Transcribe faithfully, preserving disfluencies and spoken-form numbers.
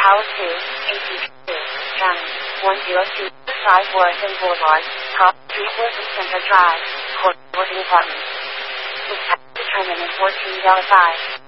Howard two, eighteen two, County, one oh two five Warrington Boulevard, Top, three Wilson Center Drive, Court, Working Apartment. With tax determined in fourteen five.